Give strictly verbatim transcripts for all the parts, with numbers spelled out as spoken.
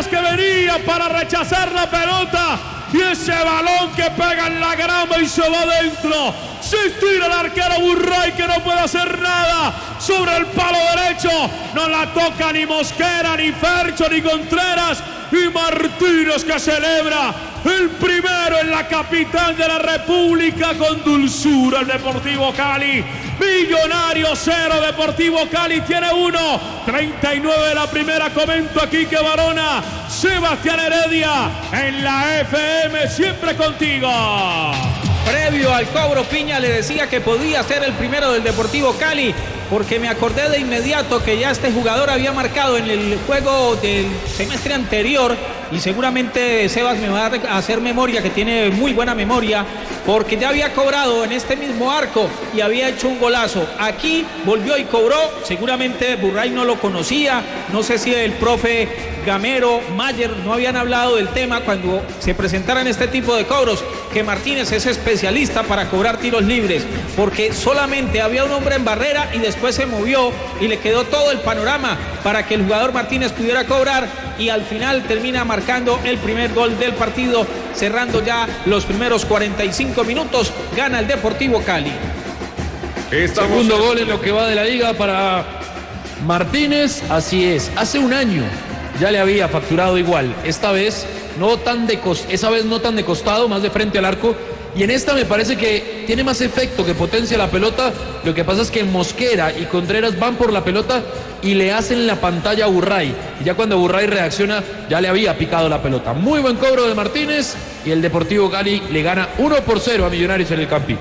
Contreras que venía para rechazar la pelota. Y ese balón que pega en la grama y se va adentro. Se estira el arquero Burray que no puede hacer nada. Sobre el palo derecho. No la toca ni Mosquera, ni Fercho, ni Contreras. Y Martínez que celebra el primero en la capital de la República con dulzura. El Deportivo Cali. Millonario cero, Deportivo Cali tiene uno. treinta y nueve de la primera. Comento aquí que Varona. Sebastián Heredia en la F M, siempre contigo. Previo al cobro, Piña le decía que podía ser el primero del Deportivo Cali, porque me acordé de inmediato que ya este jugador había marcado en el juego del semestre anterior, y seguramente Sebas me va a hacer memoria, que tiene muy buena memoria, porque ya había cobrado en este mismo arco y había hecho un golazo. Aquí volvió y cobró, seguramente Burray no lo conocía, no sé si el profe Gamero, Mayer no habían hablado del tema cuando se presentaran este tipo de cobros, que Martínez es especialista para cobrar tiros libres, porque solamente había un hombre en barrera y después se movió y le quedó todo el panorama para que el jugador Martínez pudiera cobrar, y al final termina marcando el primer gol del partido, cerrando ya los primeros cuarenta y cinco minutos. Gana el Deportivo Cali. Estamos Segundo gol en lo que va de la liga para Martínez. Así es, hace un año ya le había facturado igual, esta vez no tan de cos- esa vez no tan de costado, más de frente al arco, y en esta me parece que tiene más efecto, que potencia la pelota. Lo que pasa es que Mosquera y Contreras van por la pelota y le hacen la pantalla a Burray, y ya cuando Burray reacciona ya le había picado la pelota. Muy buen cobro de Martínez y el Deportivo Cali le gana uno por cero a Millonarios en el Campín.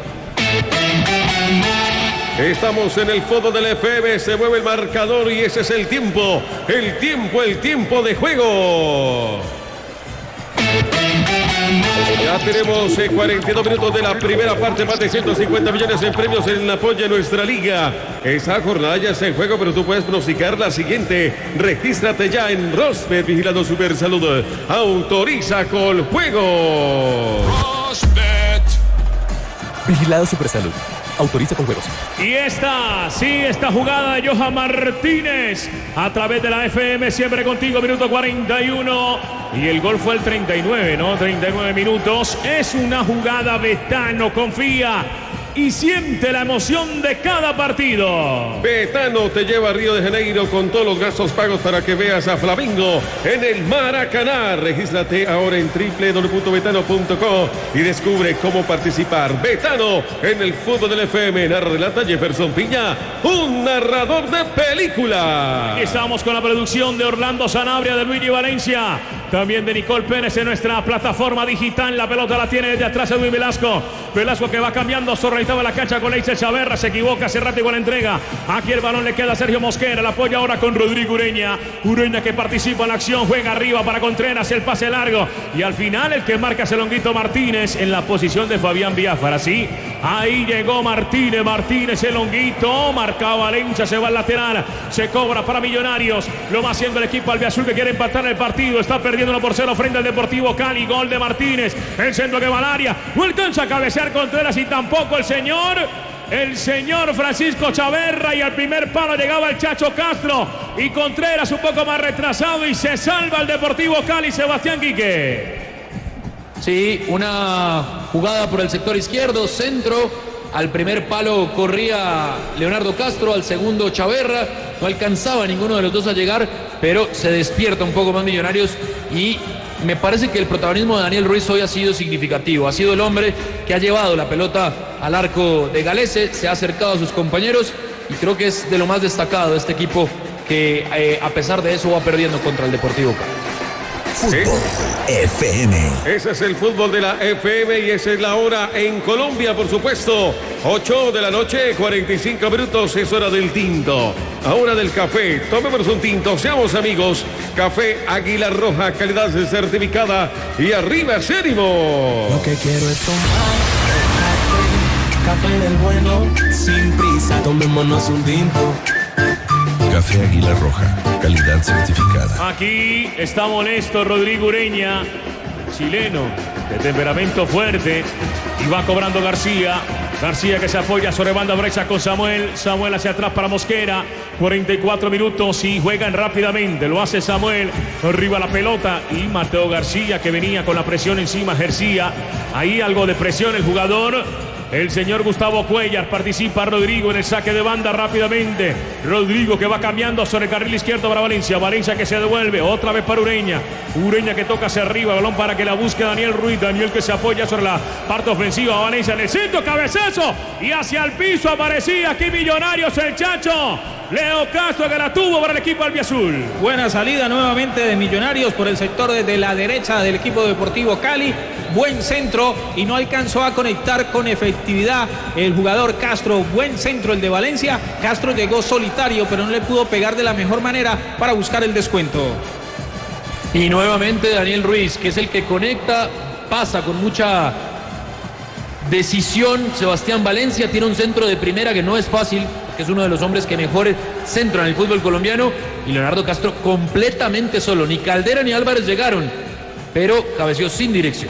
Estamos en el fondo del F M, se mueve el marcador y ese es el tiempo, el tiempo, el tiempo de juego. Ya tenemos eh, cuarenta y dos minutos de la primera parte, más de ciento cincuenta millones en premios en apoyo de nuestra liga. Esa jornada ya está en juego, pero tú puedes pronosticar la siguiente. Regístrate ya en Rosbet, Vigilando Super Salud. Autoriza con juego. Rosbet. Vigilado Super Salud. Autoriza con juegos. Y esta, sí, esta jugada de Johan Martínez a través de la F M, siempre contigo, minuto cuarenta y uno. Y el gol fue el treinta y nueve, ¿no? treinta y nueve minutos. Es una jugada, Betano confía y siente la emoción de cada partido. Betano te lleva a Río de Janeiro con todos los gastos pagos para que veas a Flamengo en el Maracaná. Regístrate ahora en doble u doble u doble u punto betano punto com y descubre cómo participar. Betano en el fútbol del F M. Narra, relata Jefferson Piña, un narrador de película. Estamos con la producción de Orlando Sanabria, de Luigi Valencia, también de Nicole Pérez en nuestra plataforma digital. La pelota la tiene desde atrás Edwin Velasco. Velasco que va cambiando, sorreitaba la cancha con Leise Chaverra, se equivoca, hace rato igual la entrega. Aquí el balón le queda a Sergio Mosquera, la apoya ahora con Rodrigo Ureña. Ureña que participa en la acción, juega arriba para Contreras, el pase largo. Y al final el que marca es el Honguito Martínez en la posición de Fabián Biafara. Sí, ahí llegó Martínez, Martínez el Honguito, marca Valencia, se va al lateral, se cobra para Millonarios. Lo va haciendo el equipo albiazul que quiere empatar el partido, está perdiendo uno por cero frente al Deportivo Cali. Gol de Martínez, el centro que va al área, no alcanza a cabecear Contreras y tampoco el señor, el señor Francisco Chaverra, y al primer palo llegaba el Chacho Castro y Contreras un poco más retrasado y se salva el Deportivo Cali. Sebastián Quique. Sí, una jugada por el sector izquierdo, centro, al primer palo corría Leonardo Castro, al segundo Chaverra, no alcanzaba ninguno de los dos a llegar, pero se despierta un poco más Millonarios y me parece que el protagonismo de Daniel Ruiz hoy ha sido significativo, ha sido el hombre que ha llevado la pelota al arco de Galese, se ha acercado a sus compañeros y creo que es de lo más destacado de este equipo que eh, a pesar de eso va perdiendo contra el Deportivo Cali. Fútbol F M. Ese es el fútbol de la F M y esa es la hora en Colombia, por supuesto. ocho de la noche, cuarenta y cinco minutos, es hora del tinto. Ahora del café, tomémonos un tinto, seamos amigos. Café Águila Roja, calidad certificada y arriba Sérimo. Lo que quiero es tomar café, café del bueno, sin prisa, tomémonos un tinto. Café Águila Roja, calidad certificada. Aquí está molesto Rodrigo Ureña. chileno de temperamento fuerte. Y va cobrando García. García que se apoya sobre banda derecha con Samuel. Samuel hacia atrás para Mosquera. cuarenta y cuatro minutos y juegan rápidamente. Lo hace Samuel. Arriba la pelota. Y Mateo García que venía con la presión encima. Ejercía ahí algo de presión el jugador. El señor Gustavo Cuellar. Participa Rodrigo en el saque de banda rápidamente. Rodrigo que va cambiando sobre el carril izquierdo para Valencia. Valencia que se devuelve otra vez para Ureña. Ureña que toca hacia arriba. Balón para que la busque Daniel Ruiz. Daniel que se apoya sobre la parte ofensiva. Valencia en el centro. Cabezazo. Y hacia el piso aparecía aquí Millonarios el Chacho. Leo Castro que la tuvo para el equipo albiazul. Buena salida nuevamente de Millonarios por el sector de la derecha del equipo Deportivo Cali. Buen centro y no alcanzó a conectar con efectividad el jugador Castro. Buen centro el de Valencia. Castro llegó solitario pero no le pudo pegar de la mejor manera para buscar el descuento. Y nuevamente Daniel Ruiz, que es el que conecta, pasa con mucha decisión. Sebastián Valencia tiene un centro de primera que no es fácil, que es uno de los hombres que mejor centra en el fútbol colombiano. Y Leonardo Castro completamente solo. Ni Caldera ni Álvarez llegaron, pero cabeció sin dirección.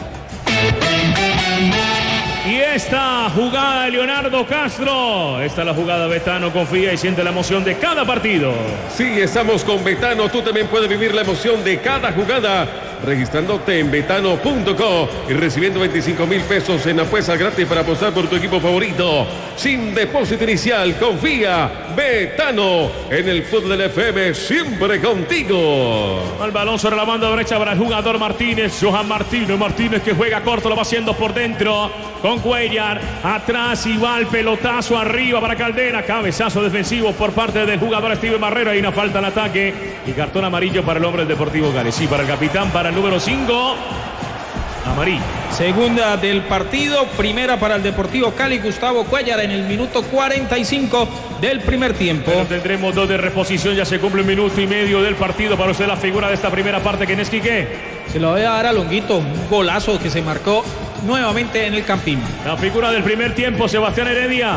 Y esta jugada de Leonardo Castro. Esta es la jugada. Betano confía y siente la emoción de cada partido. Sí, estamos con Betano. Tú también puedes vivir la emoción de cada jugada registrándote en betano punto co y recibiendo veinticinco mil pesos en apuestas gratis para apostar por tu equipo favorito. Sin depósito inicial, confía. Betano en el fútbol del F M, siempre contigo. Al balón sobre la banda derecha para el jugador Martínez. Johan Martínez. Martínez que juega corto, lo va haciendo por dentro. Con Cuellar. Atrás y va el pelotazo arriba para Caldera. Cabezazo defensivo por parte del jugador Steven Barrero. Hay una falta en ataque. Y cartón amarillo para el hombre del Deportivo Cali. Sí, para el capitán, para el número cinco. Amarillo. Segunda del partido, primera para el Deportivo Cali. Gustavo Cuellar en el minuto cuarenta y cinco del primer tiempo. Pero tendremos dos de reposición, ya se cumple un minuto y medio del partido. Para usted la figura de esta primera parte, ¿quién es Quique? Se lo voy a dar a Longuito, un golazo que se marcó nuevamente en el Campín. La figura del primer tiempo, Sebastián Heredia.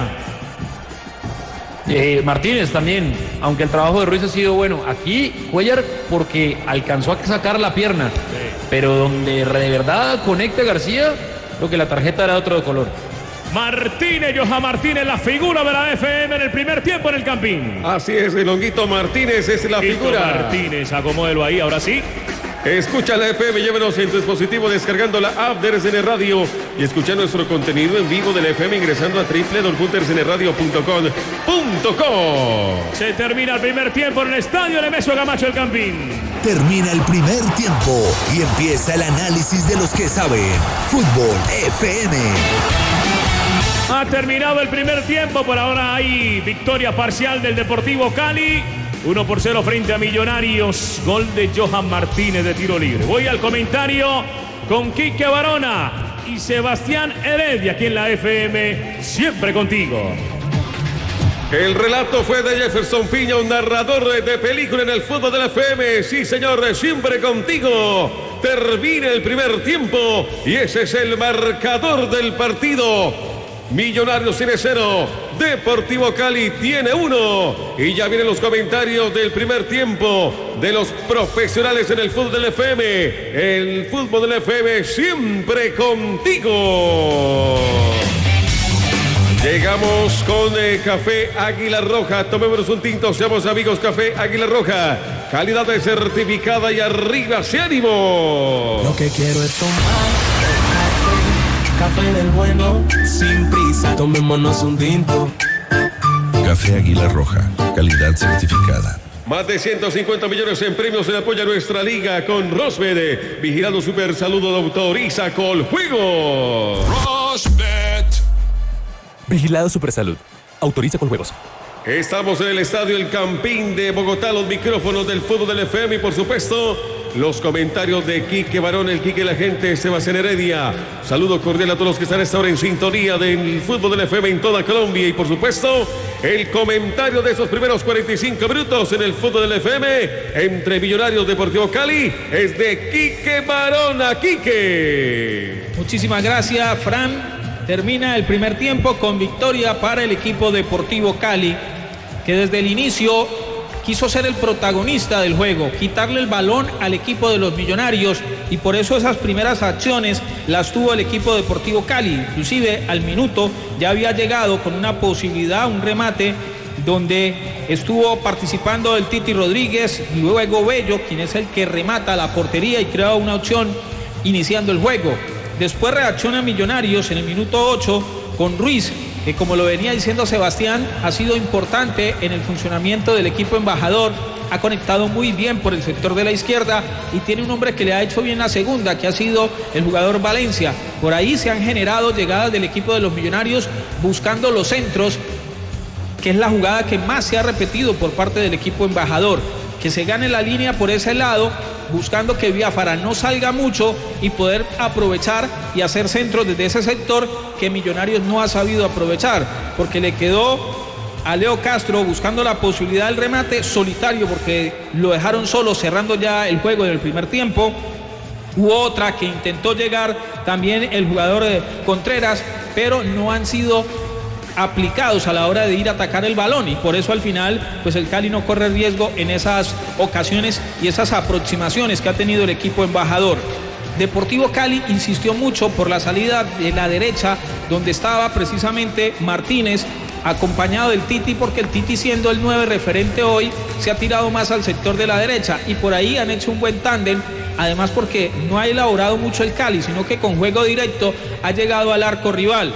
Eh, Martínez también, aunque el trabajo de Ruiz ha sido bueno. Aquí Cuellar porque alcanzó a sacar la pierna, sí. Pero donde de verdad conecta García, creo que la tarjeta era de otro color. Martínez, Johan Martínez, la figura de la F M en el primer tiempo en el Campín. Así es, el Longuito Martínez es la Longuito figura. Martínez, acomódelo ahí, ahora sí. Escucha la F M, llévenos en tu dispositivo descargando la app de R C N Radio y escucha nuestro contenido en vivo de la F M ingresando a doble u doble u doble u punto r c n radio punto com punto co. Se termina el primer tiempo en el estadio Nemesio Camacho el Campín. Termina el primer tiempo y empieza el análisis de los que saben. Fútbol F M. Ha terminado el primer tiempo, por ahora hay victoria parcial del Deportivo Cali. uno por cero frente a Millonarios. Gol de Johan Martínez de tiro libre. Voy al comentario con Quique Barona y Sebastián Heredia aquí en la F M. Siempre contigo. El relato fue de Jefferson Piña, un narrador de película en el fútbol de la F M. Sí, señor, siempre contigo. Termina el primer tiempo y ese es el marcador del partido. Millonarios tiene cero, Deportivo Cali tiene uno. Y ya vienen los comentarios del primer tiempo de los profesionales en el fútbol del F M. El fútbol del F M siempre contigo. Llegamos con eh, Café Águila Roja. Tomémonos un tinto, seamos amigos. Café Águila Roja, calidad de certificada y arriba ese ánimo. Lo que quiero es tomar café del bueno, sin prisa, tomémonos un tinto. Café Águila Roja, calidad certificada. Más de ciento cincuenta millones en premios en apoyo a nuestra liga con Rosbet. Vigilando Super Saludo de Autoriza Coljuegos. Rosbet. Vigilado Supersalud. Autoriza Coljuegos. Estamos en el estadio El Campín de Bogotá, los micrófonos del fútbol del F M y por supuesto los comentarios de Quique Barón, el Quique la gente, Sebastián Heredia. Saludo cordial a todos los que están a esta hora en sintonía del fútbol del F M en toda Colombia y por supuesto el comentario de esos primeros cuarenta y cinco minutos en el fútbol del F M entre Millonarios Deportivo Cali es de Quique Barón. A Quique. Muchísimas gracias, Fran. Termina el primer tiempo con victoria para el equipo Deportivo Cali, que desde el inicio quiso ser el protagonista del juego, quitarle el balón al equipo de los Millonarios, y por eso esas primeras acciones las tuvo el equipo Deportivo Cali. Inclusive al minuto ya había llegado con una posibilidad, un remate donde estuvo participando el Titi Rodríguez, luego Bello, quien es el que remata la portería y crea una opción iniciando el juego. Después reacciona Millonarios en el minuto ocho con Ruiz, que como lo venía diciendo Sebastián, ha sido importante en el funcionamiento del equipo embajador, ha conectado muy bien por el sector de la izquierda y tiene un hombre que le ha hecho bien la segunda, que ha sido el jugador Valencia. Por ahí se han generado llegadas del equipo de los Millonarios buscando los centros, que es la jugada que más se ha repetido por parte del equipo embajador, que se gane la línea por ese lado, buscando que Biafara no salga mucho y poder aprovechar y hacer centros desde ese sector que Millonarios no ha sabido aprovechar, porque le quedó a Leo Castro buscando la posibilidad del remate solitario, porque lo dejaron solo cerrando ya el juego en el primer tiempo. Hubo otra que intentó llegar también el jugador de Contreras, pero no han sido aplicados a la hora de ir a atacar el balón, y por eso al final pues el Cali no corre riesgo en esas ocasiones y esas aproximaciones que ha tenido el equipo embajador. Deportivo Cali insistió mucho por la salida de la derecha, donde estaba precisamente Martínez acompañado del Titi, porque el Titi, siendo el nueve referente hoy, se ha tirado más al sector de la derecha y por ahí han hecho un buen tándem. Además, porque no ha elaborado mucho el Cali, sino que con juego directo ha llegado al arco rival.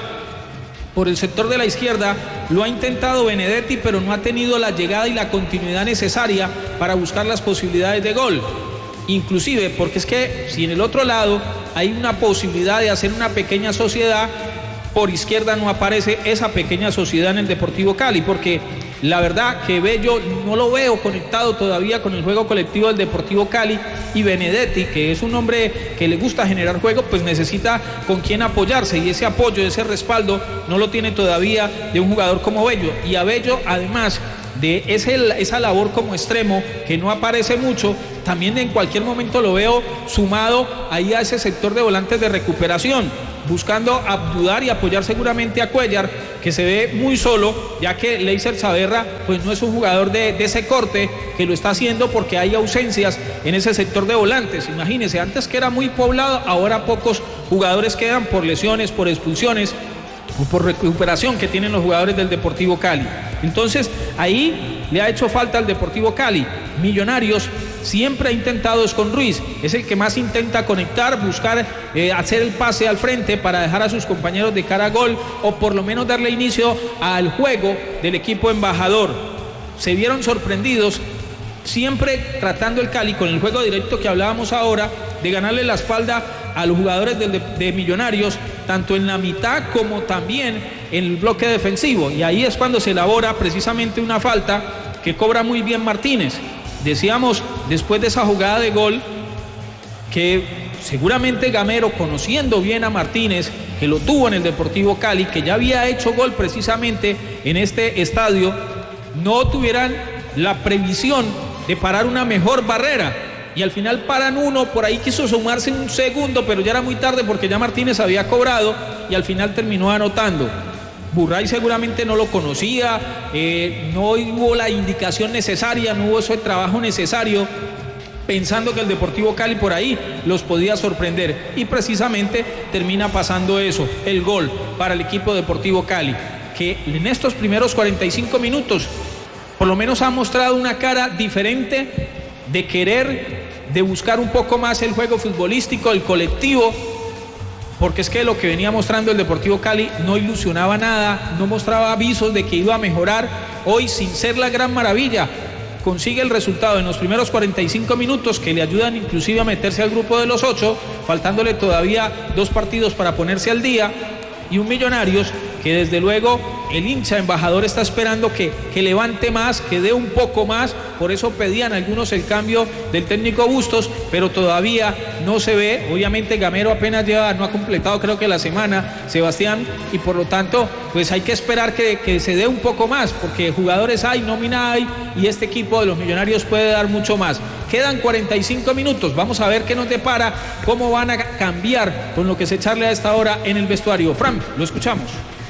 Por el sector de la izquierda lo ha intentado Benedetti, pero no ha tenido la llegada y la continuidad necesaria para buscar las posibilidades de gol. Inclusive porque es que si en el otro lado hay una posibilidad de hacer una pequeña sociedad, por izquierda no aparece esa pequeña sociedad en el Deportivo Cali, porque la verdad que Bello no lo veo conectado todavía con el juego colectivo del Deportivo Cali, y Benedetti, que es un hombre que le gusta generar juego, pues necesita con quién apoyarse, y ese apoyo, ese respaldo no lo tiene todavía de un jugador como Bello. Y a Bello, además de ese, esa labor como extremo que no aparece mucho, también en cualquier momento lo veo sumado ahí a ese sector de volantes de recuperación, buscando ayudar y apoyar seguramente a Cuellar, que se ve muy solo, ya que Leiser Saavedra pues no es un jugador de, de ese corte, que lo está haciendo porque hay ausencias en ese sector de volantes. Imagínense, antes que era muy poblado, ahora pocos jugadores quedan por lesiones, por expulsiones o por recuperación que tienen los jugadores del Deportivo Cali. Entonces ahí le ha hecho falta al Deportivo Cali. Millonarios siempre ha intentado es con Ruiz, es el que más intenta conectar, buscar eh, hacer el pase al frente para dejar a sus compañeros de cara a gol, o por lo menos darle inicio al juego del equipo embajador. Se vieron sorprendidos, siempre tratando el Cali con el juego directo que hablábamos ahora, de ganarle la espalda a los jugadores de, de, de Millonarios, tanto en la mitad como también en el bloque defensivo, y ahí es cuando se elabora precisamente una falta que cobra muy bien Martínez. Decíamos, después de esa jugada de gol, que seguramente Gamero, conociendo bien a Martínez, que lo tuvo en el Deportivo Cali, que ya había hecho gol precisamente en este estadio, no tuvieran la previsión de parar una mejor barrera, y al final paran uno. Por ahí quiso sumarse un segundo, pero ya era muy tarde porque ya Martínez había cobrado y al final terminó anotando. Burray seguramente no lo conocía, eh, no hubo la indicación necesaria, no hubo ese trabajo necesario, pensando que el Deportivo Cali por ahí los podía sorprender, y precisamente termina pasando eso, el gol para el equipo Deportivo Cali, que en estos primeros cuarenta y cinco minutos por lo menos ha mostrado una cara diferente de querer, de buscar un poco más el juego futbolístico, el colectivo, porque es que lo que venía mostrando el Deportivo Cali no ilusionaba nada, no mostraba avisos de que iba a mejorar. Hoy, sin ser la gran maravilla, consigue el resultado en los primeros cuarenta y cinco minutos que le ayudan inclusive a meterse al grupo de los ocho, faltándole todavía dos partidos para ponerse al día, y un Millonarios que desde luego el hincha embajador está esperando que, que levante más, que dé un poco más. Por eso pedían algunos el cambio del técnico Bustos, pero todavía no se ve. Obviamente Gamero apenas lleva, no ha completado creo que la semana, Sebastián, y por lo tanto pues hay que esperar que, que se dé un poco más, porque jugadores hay, nómina hay, y este equipo de los Millonarios puede dar mucho más. Quedan cuarenta y cinco minutos, vamos a ver qué nos depara, cómo van a cambiar con lo que se charle a esta hora en el vestuario. Fran, lo escuchamos.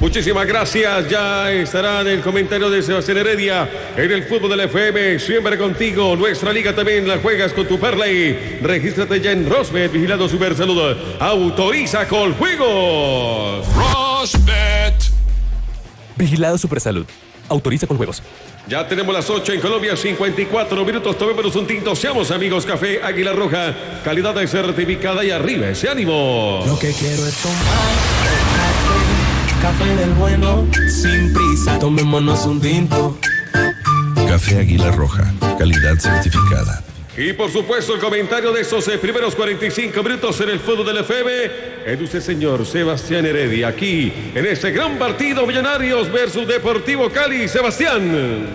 Muchísimas gracias. Ya estará en el comentario de Sebastián Heredia en el fútbol de la F M. Siempre contigo. Nuestra liga también la juegas con tu Parlay. Regístrate ya en Rosbet. Vigilado Super Salud. Autoriza con juegos. Rosbet. Vigilado Super Salud. Autoriza con juegos. Ya tenemos las ocho en Colombia, cincuenta y cuatro minutos. Tomémonos un tinto. Seamos amigos. Café Águila Roja. Calidad de certificada y arriba ese ánimo. Lo que quiero es tomar café del bueno, sin prisa, tomémonos un tinto. Café Águila Roja, calidad certificada. Y por supuesto el comentario de esos eh, primeros cuarenta y cinco minutos en el fútbol del F M. Es usted, señor Sebastián Heredia, aquí en este gran partido Millonarios versus Deportivo Cali. Sebastián.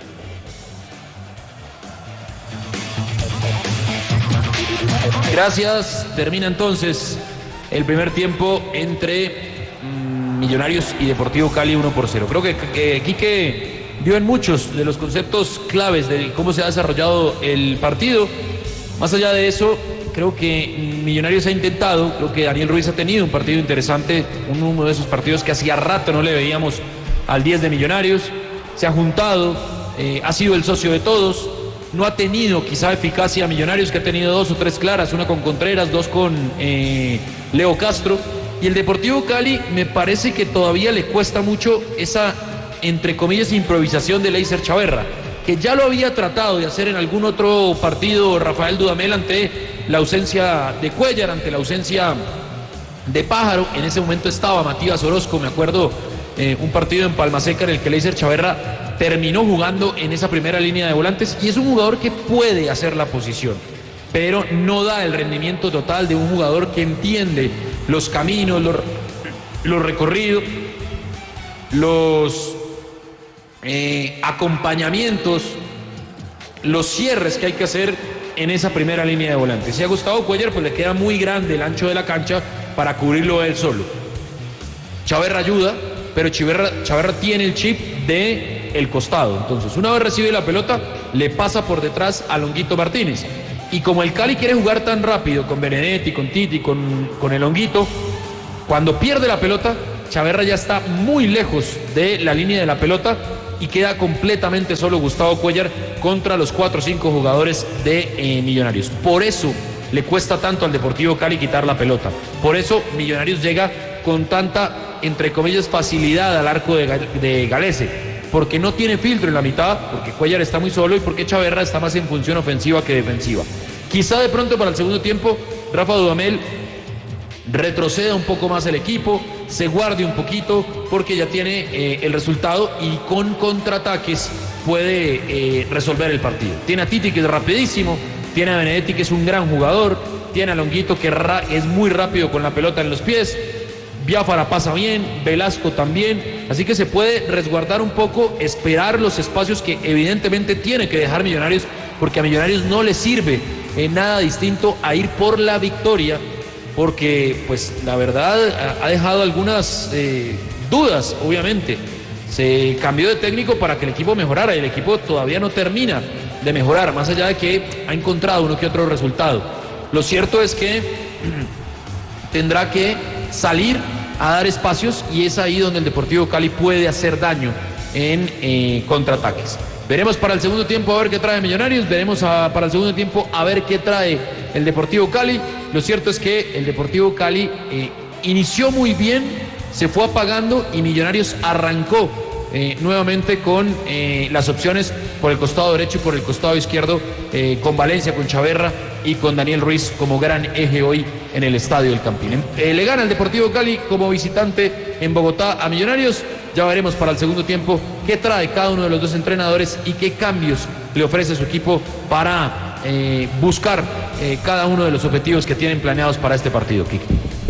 Gracias. Termina entonces el primer tiempo entre Millonarios y Deportivo Cali uno por cero. Creo que, que Quique dio en muchos de los conceptos claves de cómo se ha desarrollado el partido. Más allá de eso, creo que Millonarios ha intentado, creo que Daniel Ruiz ha tenido un partido interesante, uno de esos partidos que hacía rato no le veíamos al diez de Millonarios. Se ha juntado, eh, ha sido el socio de todos, no ha tenido quizá eficacia Millonarios, que ha tenido dos o tres claras, una con Contreras, dos con eh, Leo Castro. Y el Deportivo Cali me parece que todavía le cuesta mucho esa, entre comillas, improvisación de Leiser Chaverra, que ya lo había tratado de hacer en algún otro partido Rafael Dudamel ante la ausencia de Cuellar, ante la ausencia de Pájaro. En ese momento estaba Matías Orozco, me acuerdo, eh, un partido en Palma Seca en el que Leiser Chaverra terminó jugando en esa primera línea de volantes, y es un jugador que puede hacer la posición, pero no da el rendimiento total de un jugador que entiende los caminos, los, los recorridos, los eh, acompañamientos, los cierres que hay que hacer en esa primera línea de volantes. Si a Gustavo Cuellar pues le queda muy grande el ancho de la cancha para cubrirlo él solo. Chaverra ayuda, pero Chaverra, Chaverra tiene el chip de el costado. Entonces, una vez recibe la pelota, le pasa por detrás a Longuito Martínez. Y como el Cali quiere jugar tan rápido con Benedetti, con Titi, con, con el Honguito, cuando pierde la pelota, Chaverra ya está muy lejos de la línea de la pelota y queda completamente solo Gustavo Cuellar contra los cuatro o cinco jugadores de eh, Millonarios. Por eso le cuesta tanto al Deportivo Cali quitar la pelota. Por eso Millonarios llega con tanta, entre comillas, facilidad al arco de, de Galese, porque no tiene filtro en la mitad, porque Cuellar está muy solo y porque Chaverra está más en función ofensiva que defensiva. Quizá de pronto para el segundo tiempo Rafa Dudamel retroceda un poco más el equipo, se guarde un poquito porque ya tiene eh, el resultado y con contraataques puede eh, resolver el partido. Tiene a Titi, que es rapidísimo, tiene a Benedetti, que es un gran jugador, tiene a Longuito, que ra- es muy rápido con la pelota en los pies, Biafara pasa bien, Velasco también, así que se puede resguardar un poco, esperar los espacios que evidentemente tiene que dejar Millonarios, porque a Millonarios no le sirve en nada distinto a ir por la victoria, porque pues la verdad ha dejado algunas eh, dudas, obviamente. Se cambió de técnico para que el equipo mejorara y el equipo todavía no termina de mejorar, más allá de que ha encontrado uno que otro resultado. Lo cierto es que tendrá que salir a dar espacios y es ahí donde el Deportivo Cali puede hacer daño en eh, contraataques. Veremos para el segundo tiempo a ver qué trae Millonarios, veremos a, para el segundo tiempo a ver qué trae el Deportivo Cali. Lo cierto es que el Deportivo Cali eh, inició muy bien, se fue apagando y Millonarios arrancó eh, nuevamente con eh, las opciones por el costado derecho y por el costado izquierdo, eh, con Valencia, con Chaverra y con Daniel Ruiz como gran eje hoy en el Estadio del Campín. Eh, le gana el Deportivo Cali como visitante en Bogotá a Millonarios. Ya veremos para el segundo tiempo qué trae cada uno de los dos entrenadores y qué cambios le ofrece su equipo para eh, buscar eh, cada uno de los objetivos que tienen planeados para este partido, Kike.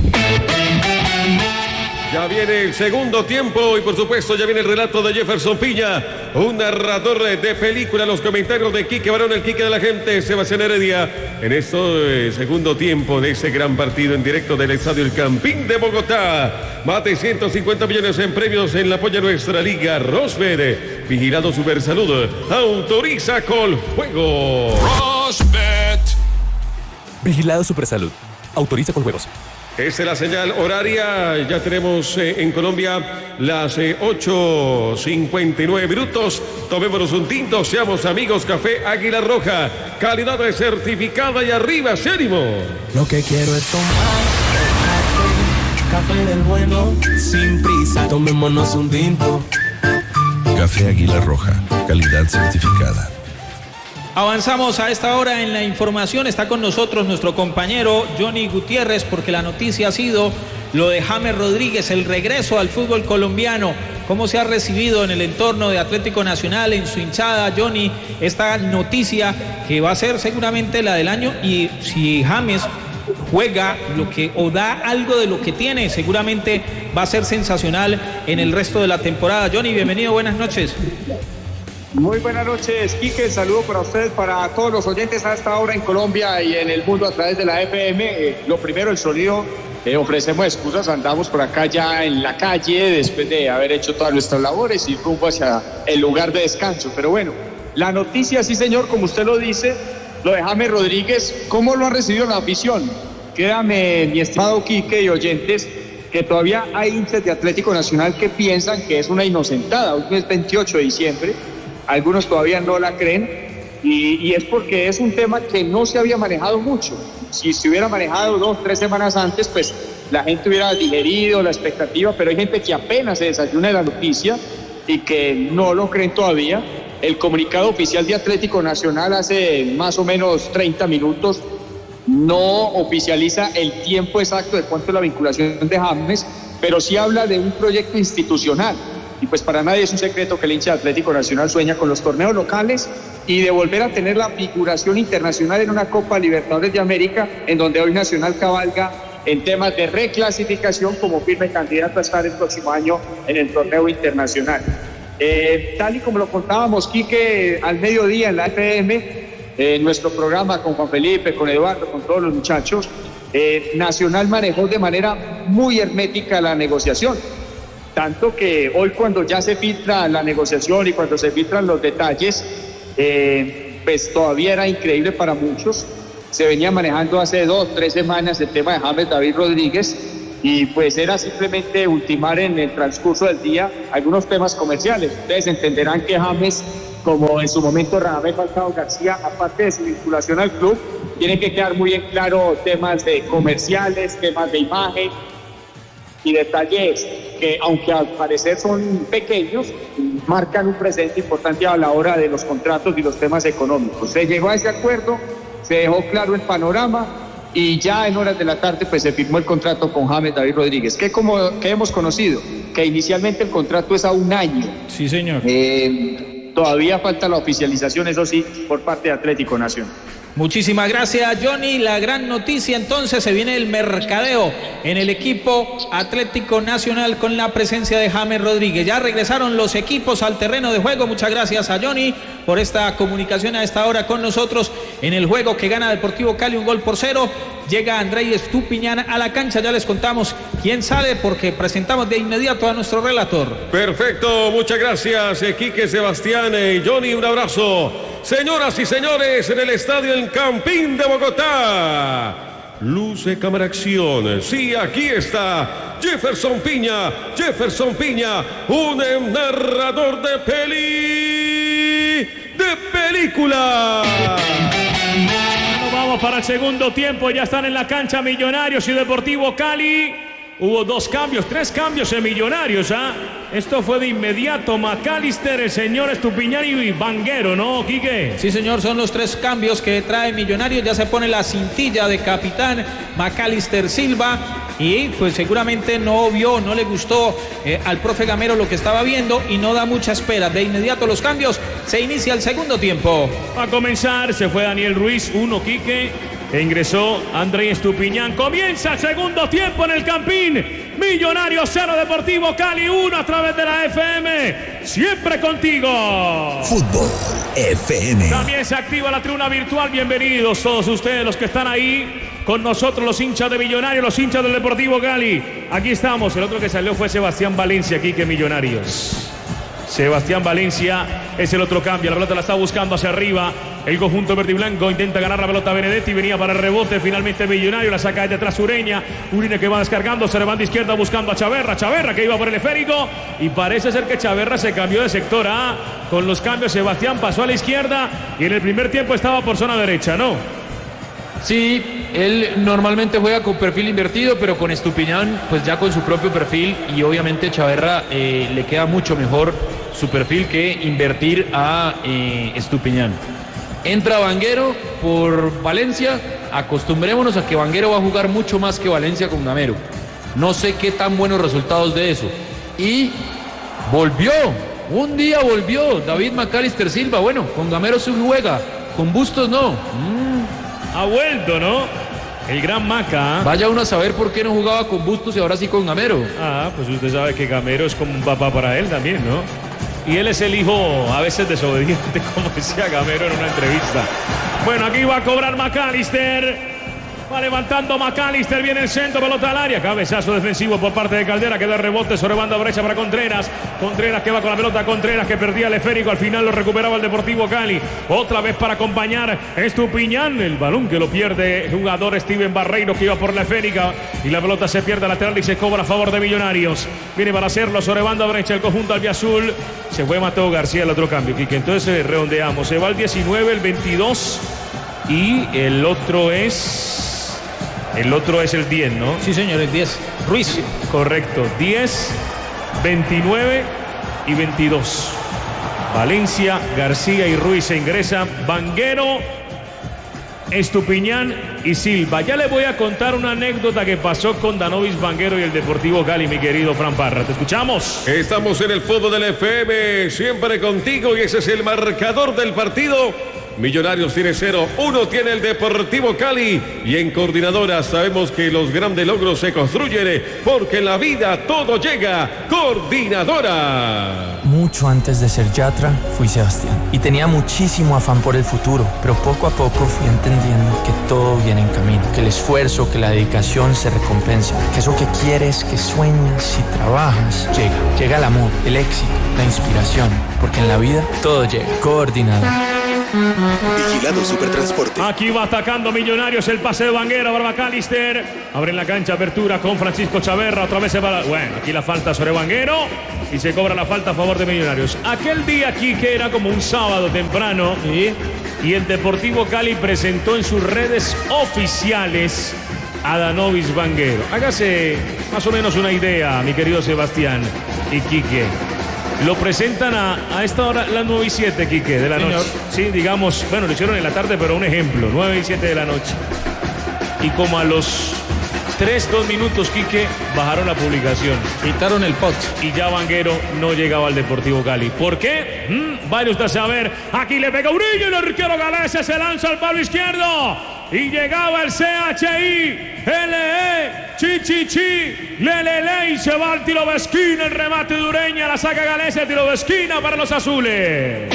Ya viene el segundo tiempo y por supuesto ya viene el relato de Jefferson Piña, un narrador de película, los comentarios de Quique Barón, el Quique de la gente, Sebastián Heredia, en este eh, segundo tiempo de ese gran partido en directo del Estadio El Campín de Bogotá. Más de ciento cincuenta millones en premios en la apoya nuestra liga Rosbet. Vigilado Super Salud, autoriza con juego. Rosbet. Vigilado Super Salud, autoriza con juegos. Esta es la señal horaria. Ya tenemos eh, en Colombia las eh, ocho cincuenta y nueve minutos. Tomémonos un tinto, seamos amigos. Café Águila Roja, calidad certificada y arriba, ese ánimo. Lo que quiero es tomar café, café del bueno, sin prisa. Tomémonos un tinto. Café Águila Roja, calidad certificada. Avanzamos a esta hora en la información. Está con nosotros nuestro compañero Johnny Gutiérrez, porque la noticia ha sido lo de James Rodríguez, el regreso al fútbol colombiano. ¿Cómo se ha recibido en el entorno de Atlético Nacional, en su hinchada, Johnny, esta noticia que va a ser seguramente la del año? Y si James juega lo que o da algo de lo que tiene, seguramente va a ser sensacional en el resto de la temporada. Johnny, bienvenido, buenas noches. Muy buenas noches, Quique. Saludo para ustedes, para todos los oyentes a esta hora en Colombia y en el mundo a través de la F M. Eh, lo primero, el sonido. Eh, ofrecemos excusas, andamos por acá ya en la calle después de haber hecho todas nuestras labores y rumbo hacia el lugar de descanso. Pero bueno, la noticia, sí señor, como usted lo dice, lo de James Rodríguez, ¿cómo lo ha recibido la afición? Créame, mi estimado Quique y oyentes, que todavía hay hinchas de Atlético Nacional que piensan que es una inocentada. Hoy es veintiocho de diciembre. Algunos todavía no la creen y, y es porque es un tema que no se había manejado mucho. Si se hubiera manejado dos, tres semanas antes, pues la gente hubiera digerido la expectativa, pero hay gente que apenas se desayuna de la noticia y que no lo creen todavía. El comunicado oficial de Atlético Nacional hace más o menos treinta minutos no oficializa el tiempo exacto de cuánto es la vinculación de James, pero sí habla de un proyecto institucional. Y pues para nadie es un secreto que el hincha de Atlético Nacional sueña con los torneos locales y de volver a tener la figuración internacional en una Copa Libertadores de América, en donde hoy Nacional cabalga en temas de reclasificación como firme candidato a estar el próximo año en el torneo internacional. Eh, tal y como lo contábamos, Quique, al mediodía en la F M, eh, en nuestro programa con Juan Felipe, con Eduardo, con todos los muchachos, eh, Nacional manejó de manera muy hermética la negociación. Tanto que hoy, cuando ya se filtra la negociación y cuando se filtran los detalles, eh, pues todavía era increíble para muchos. Se venía manejando hace dos, tres semanas el tema de James David Rodríguez y pues era simplemente ultimar en el transcurso del día algunos temas comerciales. Ustedes entenderán que James, como en su momento Radamel Falcao García, aparte de su vinculación al club, tiene que quedar muy en claro temas de comerciales, temas de imagen y detalles que, aunque al parecer son pequeños, marcan un presente importante a la hora de los contratos y los temas económicos. Se llegó a ese acuerdo, se dejó claro el panorama y ya en horas de la tarde pues se firmó el contrato con James David Rodríguez, que como que hemos conocido, que inicialmente el contrato es a un año. Sí, señor. Eh, todavía falta la oficialización, eso sí, por parte de Atlético Nacional. Muchísimas gracias, Johnny. La gran noticia entonces, se viene el mercadeo en el equipo Atlético Nacional con la presencia de James Rodríguez. Ya regresaron los equipos al terreno de juego. Muchas gracias a Johnny por esta comunicación a esta hora con nosotros en el juego que gana Deportivo Cali un gol por cero. Llega Andrés Estupiñán a la cancha, ya les contamos quién sale porque presentamos de inmediato a nuestro relator. Perfecto, muchas gracias, Quique, Sebastián y Johnny, un abrazo. Señoras y señores, en el estadio El Campín de Bogotá, luce, cámara, acción. Sí, aquí está Jefferson Piña, Jefferson Piña, un narrador de peli, de película. Vamos para el segundo tiempo, ya están en la cancha Millonarios y Deportivo Cali. Hubo dos cambios, tres cambios en Millonarios, ¿ah? Esto fue de inmediato, McAllister, el señor Estupiñán y Vanguero, ¿no, Quique? Sí, señor, son los tres cambios que trae Millonarios. Ya se pone la cintilla de capitán McAllister Silva y pues seguramente no vio, no le gustó eh, al profe Gamero lo que estaba viendo y no da mucha espera. De inmediato los cambios, se inicia el segundo tiempo. Va a comenzar, se fue Daniel Ruiz, uno, Quique. E ingresó André Estupiñán. Comienza el segundo tiempo en el Campín. Millonarios cero, Deportivo Cali uno a través de la F M. Siempre contigo. Fútbol F M. También se activa la tribuna virtual. Bienvenidos todos ustedes los que están ahí con nosotros, los hinchas de Millonarios, los hinchas del Deportivo Cali. Aquí estamos. El otro que salió fue Sebastián Valencia, aquí que Millonarios. Sebastián Valencia es el otro cambio. La pelota la está buscando hacia arriba. El conjunto verde y blanco intenta ganar la pelota. Benedetti venía para el rebote. Finalmente Millonario la saca de atrás Ureña. Urine que va descargando. Se levanta izquierda buscando a Chaverra. Chaverra que iba por el esférico. Y parece ser que Chaverra se cambió de sector A. Con los cambios Sebastián pasó a la izquierda. Y en el primer tiempo estaba por zona derecha, ¿no? Sí, él normalmente juega con perfil invertido, pero con Estupiñán, pues ya con su propio perfil. Y obviamente Chaverra eh, le queda mucho mejor su perfil que invertir a eh, Estupiñán. Entra Vanguero por Valencia. Acostumbrémonos a que Vanguero va a jugar mucho más que Valencia con Gamero. No sé qué tan buenos resultados de eso. Y volvió, un día volvió David McAllister Silva. Bueno, con Gamero se juega, con Bustos no. Mm. Ha vuelto, ¿no? El gran Maca. Vaya uno a saber por qué no jugaba con Bustos y ahora sí con Gamero. Ah, pues usted sabe que Gamero es como un papá para él también, ¿no? Y él es el hijo a veces desobediente, como decía Gamero en una entrevista. Bueno, aquí va a cobrar McAllister. Va levantando McAllister, viene el centro, pelota al área. Cabezazo defensivo por parte de Caldera, que da rebote sobre banda derecha para Contreras. Contreras que va con la pelota, Contreras que perdía el esférico. Al final lo recuperaba el Deportivo Cali. Otra vez para acompañar Estupiñán. El balón que lo pierde el jugador Steven Barreiro, que iba por la esférica. Y la pelota se pierde lateral y se cobra a favor de Millonarios. Viene para hacerlo sobre banda derecha el conjunto albiazul. Se fue Mateo García, el otro cambio, Quique. Entonces redondeamos. Se va el diecinueve, el veintidós. Y el otro es... El otro es el diez, ¿no? Sí, señor, el diez. Ruiz. Correcto. diez, veintinueve y veintidós. Valencia, García y Ruiz se ingresan. Vanguero, Estupiñán y Silva. Ya le voy a contar una anécdota que pasó con Danovis Vanguero y el Deportivo Cali, mi querido Fran Parra. Te escuchamos. Estamos en el fútbol del F M, siempre contigo, y ese es el marcador del partido. Millonarios tiene cero, uno tiene el Deportivo Cali, y en Coordinadora sabemos que los grandes logros se construyen porque en la vida todo llega. Coordinadora. Mucho antes de ser Yatra fui Sebastián y tenía muchísimo afán por el futuro, pero poco a poco fui entendiendo que todo viene en camino, que el esfuerzo, que la dedicación se recompensa, que eso que quieres, que sueñas y trabajas, llega. Llega el amor, el éxito, la inspiración, porque en la vida todo llega. Coordinadora. Vigilado Supertransporte. Aquí va atacando Millonarios, el pase de Vanguero para McAllister. Abre en la cancha, apertura con Francisco Chaverra. Otra vez se va. Bueno, aquí la falta sobre Vanguero y se cobra la falta a favor de Millonarios. Aquel día aquí que era como un sábado temprano, ¿sí? Y el Deportivo Cali presentó en sus redes oficiales a Danovis Vanguero. Hágase más o menos una idea, mi querido Sebastián y Quique. Lo presentan a, a esta hora, las nueve y siete, Quique, de la Señor. noche. Sí, digamos, bueno, lo hicieron en la tarde, pero un ejemplo, nueve y siete de la noche. Y como a los tres, dos minutos, Quique, bajaron la publicación. Quitaron el post. Y ya Vanguero no llegaba al Deportivo Cali. ¿Por qué? ¿Mm? Vaya usted a saber. Aquí le pega Urillo, el arquero galese se lanza al palo izquierdo. Y llegaba el C H I L E Chi Chi Chi Le Le Le y se va al tiro de esquina. El remate de Ureña, la saca Galese, tiro de esquina para los azules.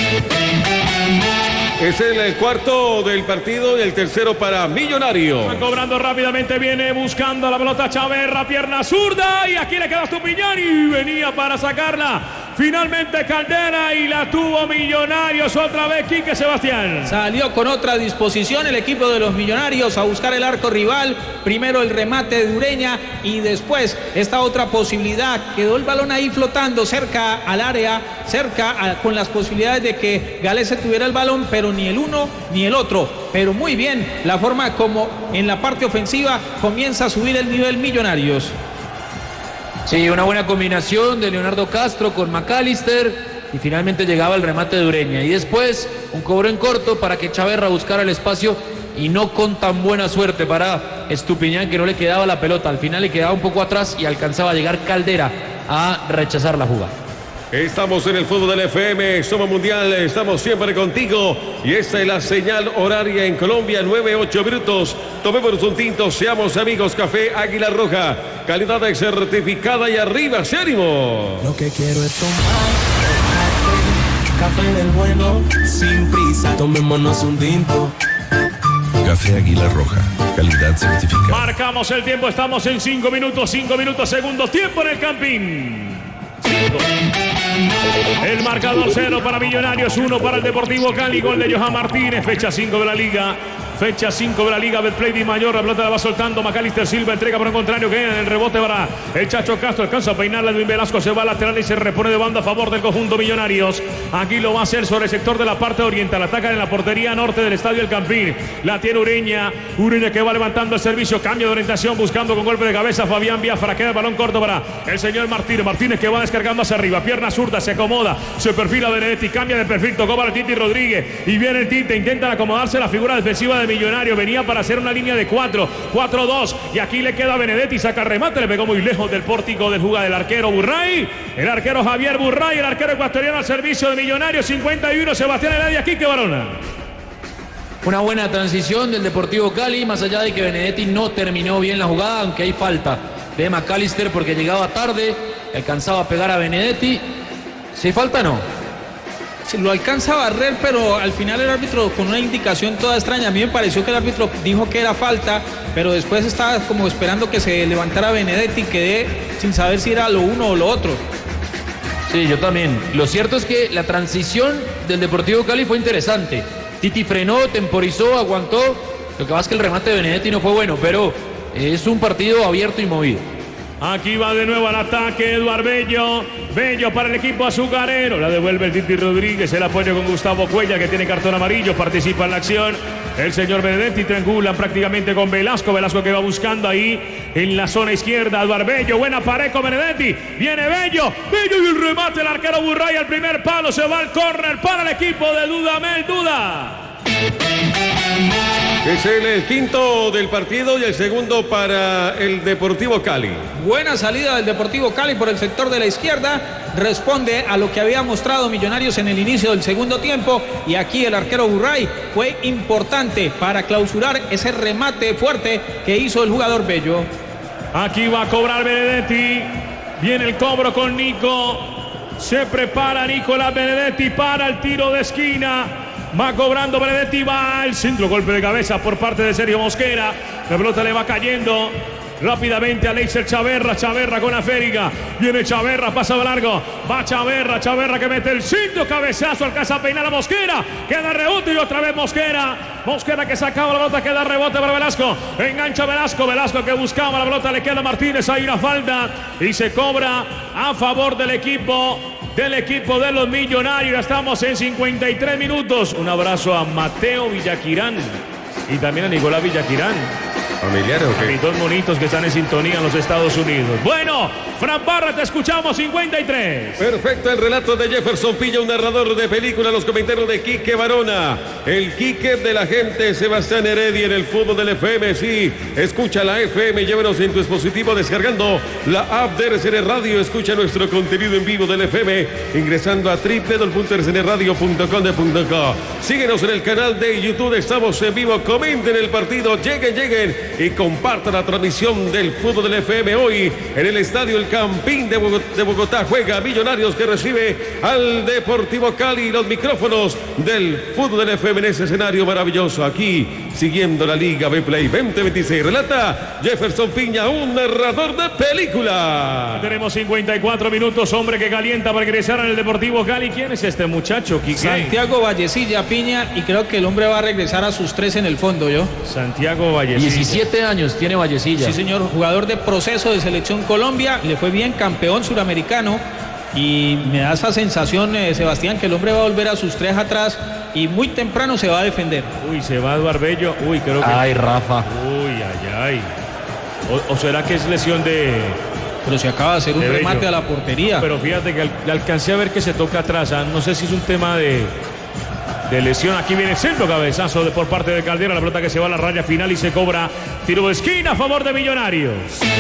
Es el cuarto del partido y el tercero para Millonario. Están cobrando rápidamente, viene buscando la pelota Chaverra, pierna zurda, y aquí le queda Estupiñán y venía para sacarla. Finalmente Caldera y la tuvo Millonarios otra vez, Quique Sebastián. Salió con otra disposición el equipo de los Millonarios a buscar el arco rival. Primero el remate de Ureña y después esta otra posibilidad. Quedó el balón ahí flotando cerca al área, cerca a, con las posibilidades de que Galese tuviera el balón, pero ni el uno ni el otro. Pero muy bien la forma como en la parte ofensiva comienza a subir el nivel Millonarios. Sí, una buena combinación de Leonardo Castro con McAllister y finalmente llegaba el remate de Ureña. Y después un cobro en corto para que Chaverra buscara el espacio y no con tan buena suerte para Estupiñán, que no le quedaba la pelota. Al final le quedaba un poco atrás y alcanzaba a llegar Caldera a rechazar la jugada. Estamos en el fútbol del F M, somos mundial, estamos siempre contigo y esta es la señal horaria en Colombia, nueve, ocho minutos. Tomémonos un tinto, seamos amigos. Café Águila Roja, calidad certificada y arriba, ¡se ánimo! Lo que quiero es tomar café, café del bueno, sin prisa, tomémonos un tinto. Café Águila Roja, calidad certificada. Marcamos el tiempo, estamos en cinco minutos, cinco minutos, segundo tiempo en el Campín. Cinco. El marcador cero para Millonarios, uno para el Deportivo Cali. Gol de Johan Martínez, fecha cinco de la liga. Fecha cinco de la Liga Betplay Di Mayor. La pelota la va soltando Macalister Silva. Entrega por el contrario. Que en el rebote para el Chacho Castro. Alcanza a peinarla. Edwin Velasco se va a lateral y se repone de banda a favor del conjunto Millonarios. Aquí lo va a hacer sobre el sector de la parte oriental. Atacan en la portería norte del Estadio El Campín. La tiene Ureña. Ureña que va levantando el servicio. Cambio de orientación. Buscando con golpe de cabeza Fabián Biafra. Queda el balón corto para el señor Martínez. Martínez que va descargando hacia arriba. Pierna zurda. Se acomoda. Se perfila Benedetti. Cambia de perfil. Tocó para el Titi Rodríguez. Y viene el Tite. Intenta acomodarse la figura defensiva de Millonario. Venía para hacer una línea de cuatro, cuatro dos. Y aquí le queda a Benedetti. Saca el remate. Le pegó muy lejos del pórtico del jugada del arquero Burray. El arquero Javier Burray. El arquero ecuatoriano al servicio de Millonarios. cincuenta y uno. Sebastián Heredia. Quique Barona. Una buena transición del Deportivo Cali. Más allá de que Benedetti no terminó bien la jugada. Aunque hay falta de Macalister porque llegaba tarde. Alcanzaba a pegar a Benedetti. ¿Sí falta o no? Lo alcanza a barrer, pero al final el árbitro con una indicación toda extraña. A mí me pareció que el árbitro dijo que era falta, pero después estaba como esperando que se levantara Benedetti y quedé sin saber si era lo uno o lo otro. Sí, yo también. Lo cierto es que la transición del Deportivo Cali fue interesante. Titi frenó, temporizó, aguantó. Lo que pasa es que el remate de Benedetti no fue bueno, pero es un partido abierto y movido. Aquí va de nuevo al ataque Eduard Bello. Bello para el equipo azucarero. La devuelve el Titi Rodríguez. El apoyo con Gustavo Cuella, que tiene cartón amarillo. Participa en la acción el señor Benedetti. Triangulan prácticamente con Velasco. Velasco que va buscando ahí en la zona izquierda. Eduard Bello. Buena pared con Benedetti. Viene Bello. Bello y el remate. El arquero Burray al primer palo. Se va al córner para el equipo de Dudamel Duda. Es el quinto del partido y el segundo para el Deportivo Cali. Buena salida del Deportivo Cali por el sector de la izquierda. Responde a lo que había mostrado Millonarios en el inicio del segundo tiempo. Y aquí el arquero Burray fue importante para clausurar ese remate fuerte que hizo el jugador Bello. Aquí va a cobrar Benedetti. Viene el cobro con Nico. Se prepara Nicolás Benedetti para el tiro de esquina. Va cobrando Benedetti, va al centro, golpe de cabeza por parte de Sergio Mosquera. La pelota le va cayendo rápidamente a Leiser Chaverra. Chaverra con Aférica. Viene Chaverra, pasa de largo. Va Chaverra, Chaverra que mete el centro, cabezazo, alcanza a peinar a Mosquera. Queda rebote y otra vez Mosquera. Mosquera que sacaba la pelota, queda rebote para Velasco. Engancha Velasco, Velasco que buscaba la pelota, le queda Martínez. Hay una falta y se cobra a favor del equipo. Del equipo de los Millonarios. Estamos en cincuenta y tres minutos. Un abrazo a Mateo Villaquirán y también a Nicolás Villaquirán. Familiares, ¿o qué? Y dos monitos que están en sintonía en los Estados Unidos. Bueno, Fran Parra, te escuchamos, cincuenta y tres. Perfecto, el relato de Jefferson Pilla, un narrador de película, los comentarios de Quique Barona. El Quique de la gente, Sebastián Heredia en el fútbol del F M. Sí, escucha la F M, llévenos en tu dispositivo descargando la app de R C N Radio. Escucha nuestro contenido en vivo del F M ingresando a doble u doble u doble u punto r c n radio punto com punto co. Síguenos en el canal de YouTube, estamos en vivo. Comenten el partido, lleguen, lleguen y compartan la transmisión del fútbol del F M. Hoy en el estadio El Campín de Bogotá, de Bogotá juega Millonarios, que recibe al Deportivo Cali. Los micrófonos del fútbol del F M en ese escenario maravilloso, aquí siguiendo la Liga Betplay veinte veintiséis. Relata Jefferson Piña, un narrador de película. Tenemos cincuenta y cuatro minutos, hombre que calienta para regresar al Deportivo Cali. ¿Quién es este muchacho, Quique? Santiago Vallecilla, Piña, y creo que el hombre va a regresar a sus tres en el fondo, ¿yo? Santiago Vallecilla. diecisiete años tiene Vallecilla. Sí, señor, jugador de proceso de Selección Colombia, le fue bien, campeón suramericano, y me da esa sensación, eh, Sebastián, que el hombre va a volver a sus tres atrás y muy temprano se va a defender. Uy, se va Eduard Bello. Uy, creo que... Ay, Rafa. Uy, ay, ay. O, o será que es lesión de... Pero se acaba de hacer un de remate Bello. a la portería. Pero fíjate que al, le alcancé a ver que se toca atrás. ¿Ah? No sé si es un tema de... de lesión. Aquí viene el centro, cabezazo de, por parte de Caldera, la pelota que se va a la raya final y se cobra tiro de esquina a favor de Millonarios.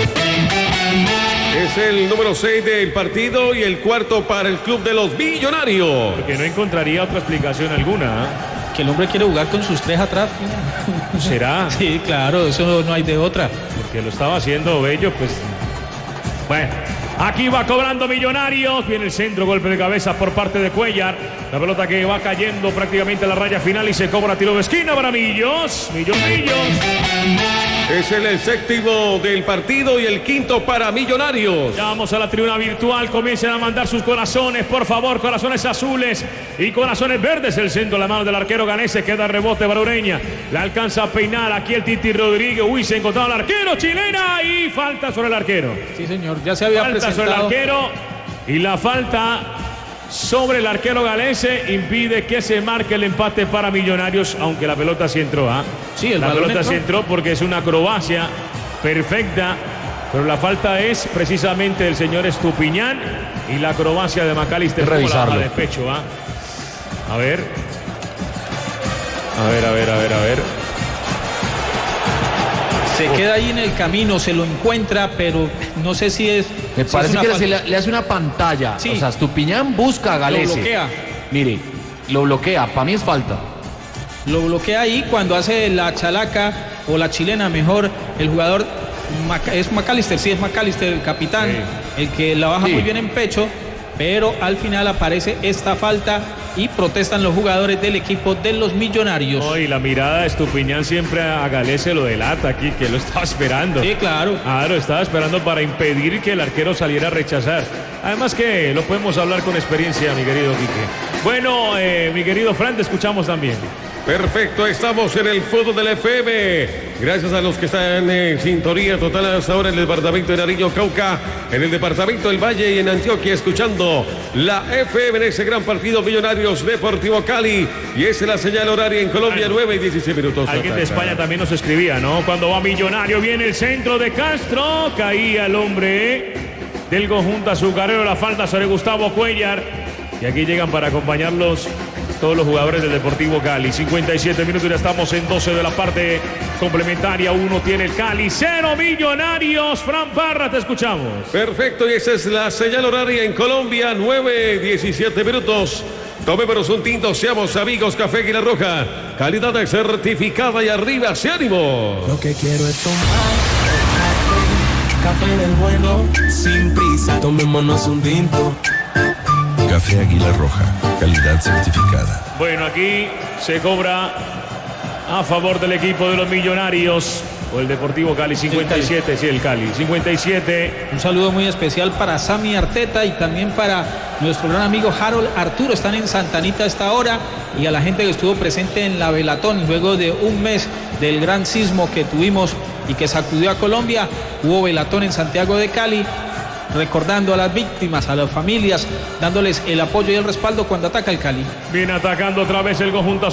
Es el número seis del partido y el cuarto para el club de los Millonarios. Porque no encontraría otra explicación alguna. ¿eh? Que el hombre quiere jugar con sus tres atrás. ¿Será? Sí, claro, eso no hay de otra. Porque lo estaba haciendo Bello, pues... Bueno, aquí va cobrando Millonarios. Viene el centro, golpe de cabeza por parte de Cuellar. La pelota que va cayendo prácticamente a la raya final y se cobra tiro de esquina para Millos. Millos, Millos. Es el séptimo del partido y el quinto para Millonarios. Ya vamos a la tribuna virtual. Comiencen a mandar sus corazones, por favor. Corazones azules y corazones verdes. El centro, la mano del arquero ganese. Queda rebote para Ureña. La alcanza a peinar aquí el Titi Rodríguez. Uy, se encontraba el arquero chilena y falta sobre el arquero. Sí, señor. Ya se había falta presentado. Falta sobre el arquero y la falta sobre el arquero galese impide que se marque el empate para Millonarios, aunque la pelota sí entró. ¿ah? Sí, el la balón pelota entró. sí entró porque es una acrobacia perfecta, pero la falta es precisamente del señor Estupiñán y la acrobacia de McAllister como la baja de pecho. ¿ah? A ver. A ver, a ver, a ver, a ver. Se queda ahí en el camino, se lo encuentra, pero no sé si es... Me si parece es que una le, le hace una pantalla. Sí. O sea, Estupiñán busca a Galese. Lo bloquea. Mire, lo bloquea. Para mí es falta. Lo bloquea ahí cuando hace la chalaca o la chilena, mejor, el jugador Mac es McAllister, sí es McAllister, el capitán, sí. El que la baja sí. muy bien en pecho, pero al final aparece esta falta y protestan los jugadores del equipo de los Millonarios. Oh, y la mirada de Estupiñán siempre a Galese lo delata aquí, que lo estaba esperando. Sí, claro. Claro, estaba esperando para impedir que el arquero saliera a rechazar. Además que lo podemos hablar con experiencia, mi querido Quique. Bueno, eh, mi querido Fran, te escuchamos también. Perfecto, estamos en el fútbol del F M. Gracias a los que están en sintonía total hasta ahora en el departamento de Nariño, Cauca, en el departamento del Valle y en Antioquia, escuchando la F M en ese gran partido Millonarios Deportivo Cali. Y esa es la señal horaria en Colombia, nueve y dieciséis minutos. Alguien de España también nos escribía, ¿no? Cuando va Millonario, viene el centro de Castro, caía el hombre del conjunto azucarero, la falta sobre Gustavo Cuellar. Y aquí llegan para acompañarlos todos los jugadores del Deportivo Cali. cincuenta y siete minutos y ya estamos en doce de la parte complementaria. Uno tiene el Cali, cero Millonarios. Fran Parra, te escuchamos. Perfecto, y esa es la señal horaria en Colombia, nueve, diecisiete minutos. Tomémonos un tinto, seamos amigos. Café Águila Roja, calidad certificada y arriba, ¡se ánimo! Lo que quiero es tomar café, café del bueno, sin prisa. Tomémonos un tinto. Café Águila Roja, calidad certificada. Bueno, aquí se cobra a favor del equipo de los Millonarios o el Deportivo Cali. cincuenta y siete, el Cali. Sí, el Cali, cincuenta y siete. Un saludo muy especial para Sami Arteta y también para nuestro gran amigo Harold Arturo. Están en Santa Anita a esta hora, y a la gente que estuvo presente en la Velatón luego de un mes del gran sismo que tuvimos y que sacudió a Colombia. Hubo Velatón en Santiago de Cali, recordando a las víctimas, a las familias, dándoles el apoyo y el respaldo cuando ataca el Cali. Viene atacando otra vez el conjunto